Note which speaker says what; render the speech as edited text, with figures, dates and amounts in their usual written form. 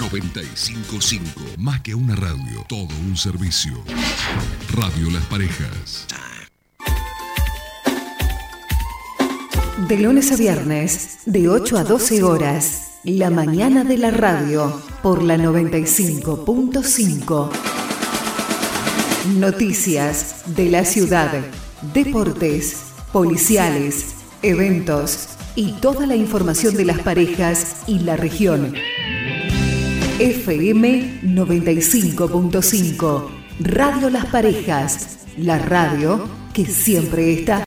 Speaker 1: 955, más que una radio, todo un servicio. Radio Las Parejas.
Speaker 2: De lunes a viernes, de 8 a 12 horas, la mañana de la radio, por la 95.5. Noticias de la ciudad, deportes, policiales, eventos y toda la información de las parejas y la región. FM 95.5, Radio Las Parejas, la radio que siempre está.